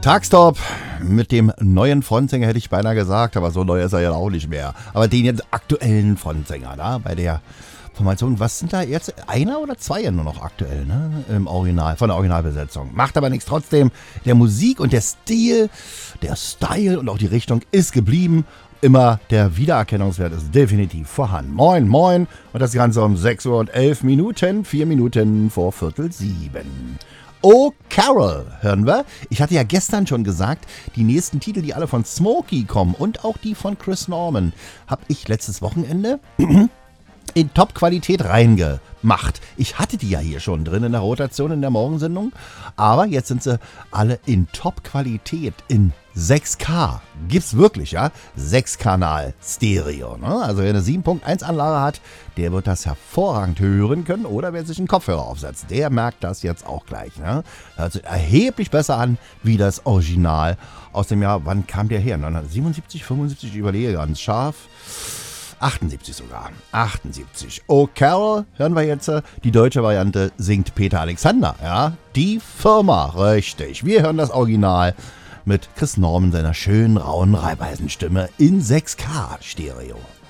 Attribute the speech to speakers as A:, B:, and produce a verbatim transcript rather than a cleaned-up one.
A: Tagstop mit dem neuen Frontsänger hätte ich beinahe gesagt, aber so neu ist er ja auch nicht mehr. Aber den jetzt aktuellen Frontsänger da bei der Formation, was sind da jetzt? Einer oder zwei nur noch aktuell, ne? Im Original, von der Originalbesetzung. Macht aber nichts, trotzdem. Der Musik und der Stil, der Style und auch die Richtung ist geblieben. Immer der Wiedererkennungswert ist definitiv vorhanden. Moin, moin. Und das Ganze um sechs Uhr und elf Minuten, vier Minuten vor Viertel sieben. Oh, Carol, hören wir. Ich hatte ja gestern schon gesagt, die nächsten Titel, die alle von Smokey kommen und auch die von Chris Norman, habe ich letztes Wochenende in Top-Qualität reingemacht. Ich hatte die ja hier schon drin in der Rotation in der Morgensendung, aber jetzt sind sie alle in Top-Qualität in sechs K. Gibt's wirklich, ja? sechs Kanal Stereo. Ne? Also wer eine sieben Punkt eins Anlage hat, der wird das hervorragend hören können. Oder wer sich einen Kopfhörer aufsetzt, der merkt das jetzt auch gleich. Ne? Hört sich erheblich besser an wie das Original aus dem Jahr, wann kam der her? neunzehnhundertsiebenundsiebzig, fünfundsiebzig, ich überlege ganz scharf. achtundsiebzig sogar. achtundsiebzig. Oh, Carol, hören wir jetzt. Die deutsche Variante singt Peter Alexander. Ja, die Firma, richtig. Wir hören das Original mit Chris Norman seiner schönen, rauen Reibeisenstimme in sechs K Stereo.